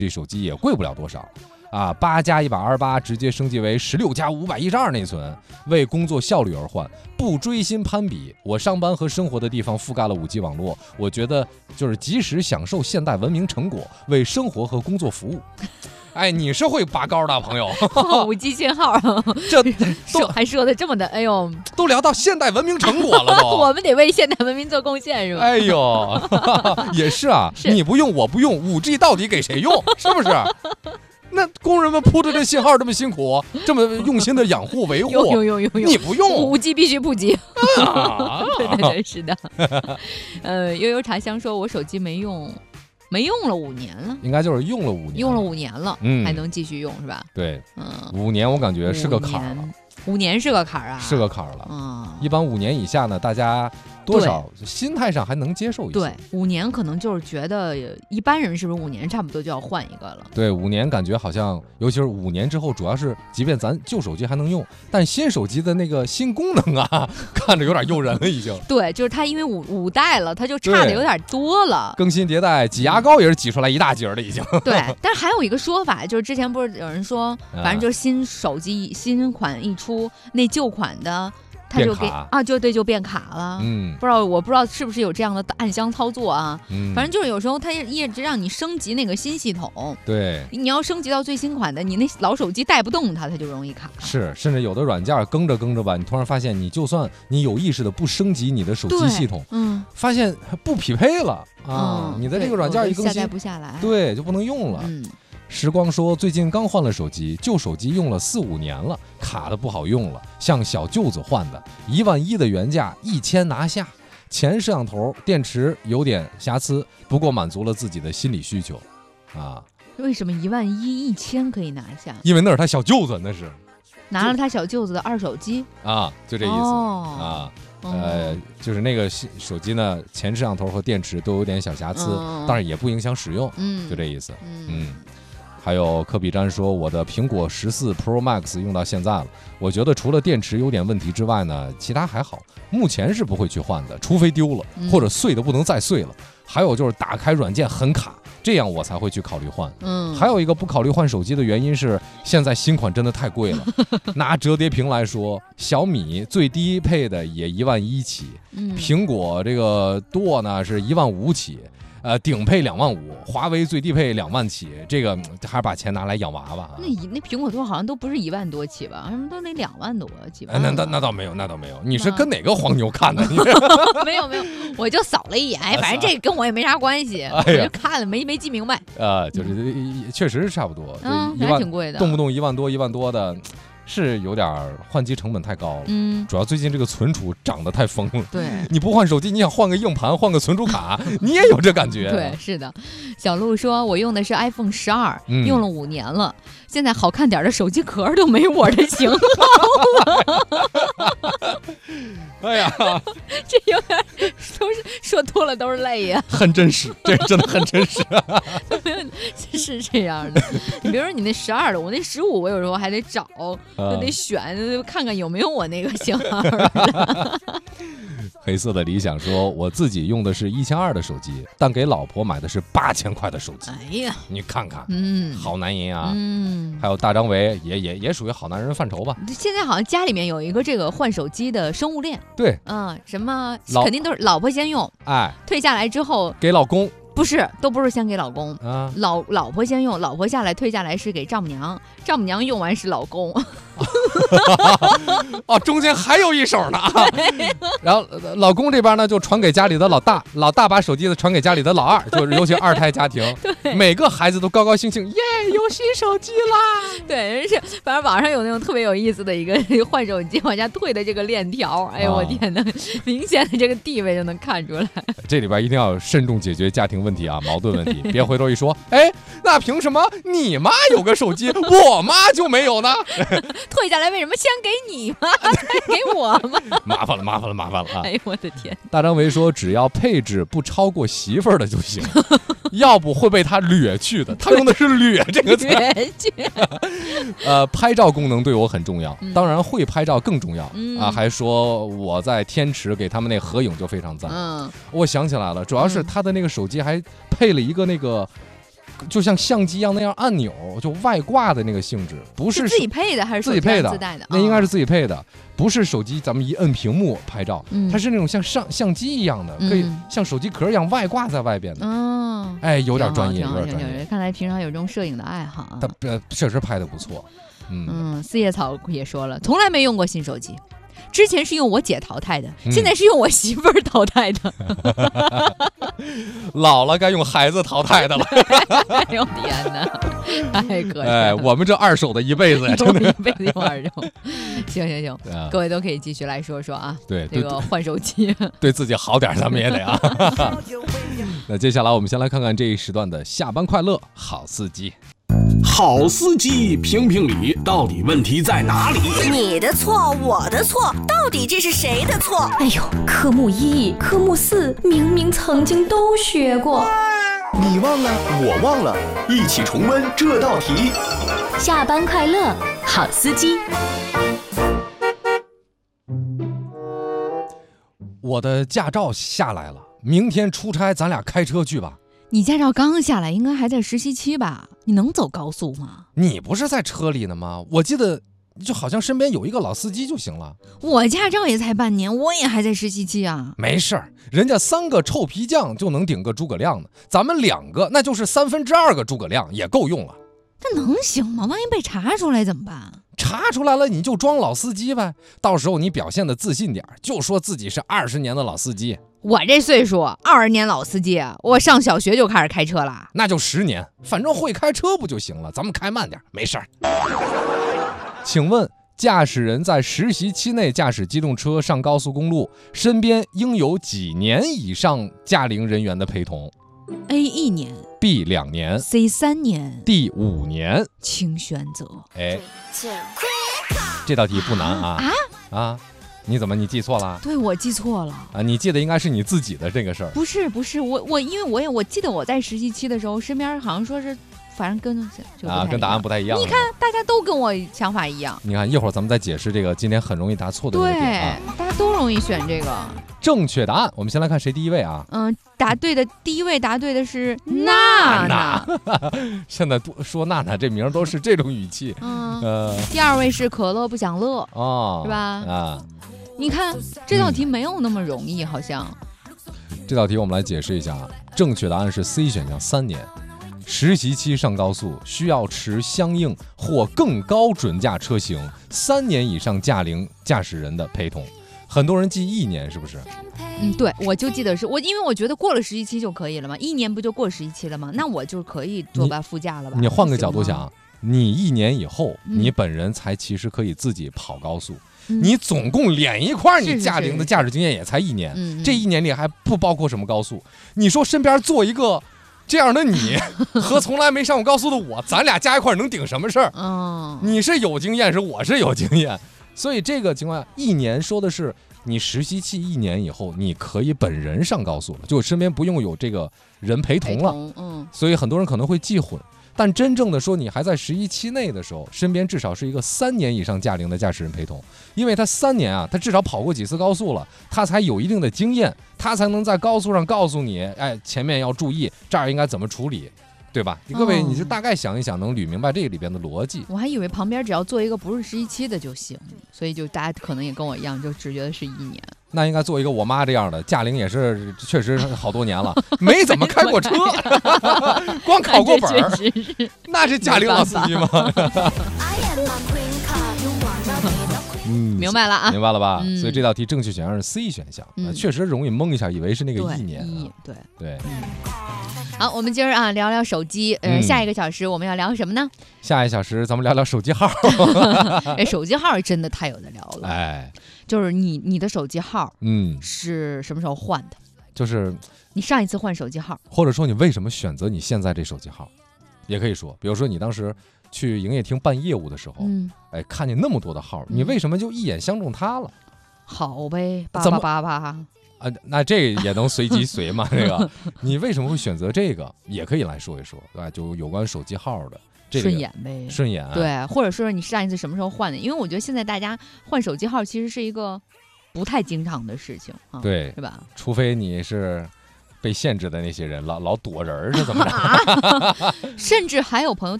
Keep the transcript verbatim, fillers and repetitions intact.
这手机也贵不了多少。啊，八加一百二十八直接升级为十六加五百一十二内存，为工作效率而换，不追新攀比。我上班和生活的地方覆盖了 五 G 网络，我觉得就是及时享受现代文明成果，为生活和工作服务。哎，你是会拔高的朋友， 五 G 信号， 这说还说的这么的，哎呦， 都聊到现代文明成果了都， 我们得为现代文明做贡献是吧？ 哎呦，也是啊，是你不用我不用 ，五 G 到底给谁用？是不是？那工人们铺着这信号这么辛苦，这么用心的养护维护， 用用用用用， 你不用五 G 必须普及。 啊、 对对对，是的。呃，悠悠茶香说，我手机没用，没用了五年了， 应该就是用了五年， 用了五年了，嗯，还能继续用是吧？ 对，嗯，五年我感觉是个坎儿了， 五年是个坎儿啊， 是个坎儿了。 嗯， 一般五年以下呢，大家多少心态上还能接受一些。 对，五年可能就是觉得一般人是不是五年差不多就要换一个了？ 对，五年感觉好像，尤其是五年之后，主要是即便咱旧手机还能用，但新手机的那个新功能啊，看着有点诱人了已经。 对，就是它因为五五代了，它就差的有点多了。 更新迭代，挤牙膏也是挤出来一大截了已经。 对，但是还有一个说法，就是之前不是有人说，反正就是新手机新款一出，那旧款的。他就给啊，就对，就变卡了。嗯，不知道，我不知道是不是有这样的暗箱操作啊。嗯，反正就是有时候他一直让你升级那个新系统。 对， 你要升级到最新款的，你那老手机带不动它，它就容易卡。 是，甚至有的软件更着更着吧，你突然发现，你就算你有意识的不升级你的手机系统，嗯，发现不匹配了啊，你的这个软件一更新下载不下来， 对，就不能用了。嗯。时光说，最近刚换了手机，旧手机用了四五年了，卡的不好用了，像小舅子换的，一万一的原价，一千拿下。前摄像头、电池有点瑕疵，不过满足了自己的心理需求，啊。 为什么一万一一千可以拿下？ 因为那是他小舅子，那是拿了他小舅子的二手机啊，就这意思、哦、啊。呃，就是那个手机呢，前摄像头和电池都有点小瑕疵，嗯、但是也不影响使用，嗯，就这意思，嗯。嗯还有科比詹说，我的苹果十四 Pro Max 用到现在了，我觉得除了电池有点问题之外呢，其他还好，目前是不会去换的，除非丢了或者碎的不能再碎了。嗯、还有就是打开软件很卡，这样我才会去考虑换。嗯，还有一个不考虑换手机的原因是，现在新款真的太贵了。拿折叠屏来说，小米最低配的也一万一起，嗯、苹果这个多呢是一万五起。呃，顶配两万五，华为最低配两万起，这个还是把钱拿来养娃娃、啊。 那那苹果多好像都不是一万多起吧？什么都得两万多起吧？ 哎、那那那倒没有，那倒没有。你是跟哪个黄牛看的？ 没有没有，我就扫了一眼，哎，反正这跟我也没啥关系，哎、我就看了，没没记明白。 呃，就是确实是差不多， 嗯，还挺贵的， 动不动一万多一万多的。是有点换机成本太高了，嗯，主要最近这个存储涨得太疯了。 对， 你不换手机，你想换个硬盘、换个存储卡，你也有这感觉。 对，是的。小鹿说，我用的是 iPhone 十二、嗯，用了五年了，现在好看点的手机壳都没我的型号了。 哎呀， 这有点都是说多了都是泪呀， 很真实，这真的很真实。 是这样的，你比如说你那十二的，我那十五，我有时候还得找，就得选，看看有没有我那个型号。 黑色的理想说，我自己用的是一千二的手机，但给老婆买的是八千块的手机。 哎呀， 你看看，嗯，好男人啊。 嗯， 还有大张伟也也也属于好男人范畴吧。 现在好像家里面有一个这个换手机的生物链。 对， 嗯，什么肯定都是老婆先用， 哎， 退下来之后给老公。 不是，都不是先给老公，啊、老老婆先用，老婆下来退下来是给丈母娘，丈母娘用完是老公。 哦，中间还有一手呢。然后老公这边呢就传给家里的老大，老大把手机子传给家里的老二，就是尤其二胎家庭，每个孩子都高高兴兴，耶，有新手机啦。 对，是反正网上有那种特别有意思的一个换手机往下退的这个链条，哎呦我天哪，明显的这个地位就能看出来。 这里边一定要慎重解决家庭问题啊，矛盾问题，别回头一说，哎，那凭什么你妈有个手机，我妈就没有呢？ 退下来为什么先给你妈，再给我妈？ 麻烦了，麻烦了，麻烦了啊！ 哎呦我的天！ 大张维说，只要配置不超过媳妇儿的就行，要不会被他掠去的。他用的是“掠”这个词。 掠去。 呃，拍照功能对我很重要，当然会拍照更重要、嗯、啊！还说我在天池给他们那合影就非常赞。嗯，我想起来了，主要是他的那个手机还配了一个那个就像相机一样那样按钮，就外挂的那个性质，不是自己配的还是自己配的？ 自带的， 那应该是自己配的，哦、不是手机咱们一摁屏幕拍照，嗯、它是那种像上相机一样的，可以像手机壳一样外挂在外边的。嗯，哎，有点专业，有点专业。 看来平常有这种摄影的爱好啊。 他呃确实拍的不错。嗯嗯，四叶草也说了，从来没用过新手机。之前是用我姐淘汰的，现在是用我媳妇儿淘汰的。 老了该用孩子淘汰的了。 哎呦天哪，太可惜了！ 哎，我们这二手的一辈子呀，真的一辈子用二手。行行行，啊、各位都可以继续来说说啊。 对， 这个换手机， 对自己好点，咱们也得啊。那接下来我们先来看看这一时段的下班快乐好司机。 好司机评评理，到底问题在哪里？ 你的错，我的错，到底这是谁的错？ 哎呦，科目一、科目四明明曾经都学过， 你忘了，我忘了，一起重温这道题。 下班快乐，好司机。 我的驾照下来了，明天出差咱俩开车去吧。 你驾照刚下来，应该还在实习期吧？你能走高速吗？ 你不是在车里呢吗？我记得就好像身边有一个老司机就行了。 我驾照也才半年，我也还在实习期啊。 没事儿，人家三个臭皮匠就能顶个诸葛亮呢，咱们两个那就是三分之二个诸葛亮，也够用了。 那能行吗？万一被查出来怎么办？ 查出来了你就装老司机呗，到时候你表现得自信点，就说自己是二十年的老司机。 我这岁数二十年老司机，我上小学就开始开车了。 那就十年，反正会开车不就行了，咱们开慢点，没事儿。请问驾驶人在实习期内驾驶机动车上高速公路，身边应有几年以上驾龄人员的陪同？ A 一年， B 两年， C 三年， D 五年， 请选择。 哎，这道题不难啊啊啊！你怎么你记错了？ 对，我记错了啊！你记得应该是你自己的这个事儿。 不是不是，我我因为我也我记得我在实习期的时候，身边好像说是，反正跟就啊跟答案不太一样。 你看大家都跟我想法一样。 你看一会儿咱们再解释这个今天很容易答错的那个点啊。 对，大家都容易选这个。 正确答案，我们先来看谁第一位啊？ 嗯，答对的第一位答对的是娜娜。 现在说娜娜这名都是这种语气。 嗯。呃，第二位是可乐不享乐。 哦。 是吧？ 啊。 你看这道题没有那么容易，好像。 这道题我们来解释一下啊，正确答案是 C 选项三年。实习期上高速需要持相应或更高准驾车型三年以上驾龄驾驶人的陪同。很多人记一年是不是？ 嗯，对，我就记得是我，因为我觉得过了实习期就可以了嘛，一年不就过实习期了吗？那我就可以坐吧副驾了吧？ 你换个角度想，你一年以后，嗯、你本人才其实可以自己跑高速。嗯、你总共连一块，你驾龄的驾驶经验也才一年，是是是这一年里还不包括什么高速。你说身边坐一个这样的你和从来没上过高速的我，咱俩加一块能顶什么事儿？嗯，你是有经验，是我是有经验，所以这个情况下，一年说的是你实习期一年以后，你可以本人上高速了，就身边不用有这个人陪同了。同嗯，所以很多人可能会记混。但真正的说，你还在实习期内的时候，身边至少是一个三年以上驾龄的驾驶人陪同，因为他三年啊，他至少跑过几次高速了，他才有一定的经验，他才能在高速上告诉你，哎，前面要注意，这儿应该怎么处理，对吧？各位，你就大概想一想，能捋明白这个里边的逻辑。 我还以为旁边只要做一个不是实习期的就行，所以就大家可能也跟我一样，就只觉得是一年。 那应该做一个我妈这样的，驾龄也是确实好多年了，没怎么开过车，光考过本儿，那是驾龄老司机吗？ 嗯，明白了啊， 明白了吧？嗯、所以这道题正确选项是 C 选项，嗯、确实容易蒙一下，以为是那个一年、啊。 一对对。 嗯、好，我们今儿啊聊聊手机，呃，嗯、下一个小时我们要聊什么呢？ 下一小时咱们聊聊手机号。 哎，手机号真的太有的聊了。哎。就是你你的手机号，嗯，是什么时候换的？ 就是你上一次换手机号， 或者说你为什么选择你现在这手机号，也可以说，比如说你当时去营业厅办业务的时候，嗯，哎，看见那么多的号，你为什么就一眼相中它了？ 好呗，八八八八啊， 那这也能随机随嘛？这个你为什么会选择这个？也可以来说一说，对吧？就有关手机号的。这个、 顺眼呗， 顺眼、啊、 对，或者说你上一次什么时候换的？因为我觉得现在大家换手机号其实是一个不太经常的事情，啊、 对， 是吧？ 除非你是被限制的那些人，老老躲人是怎么着？ 甚至还有朋友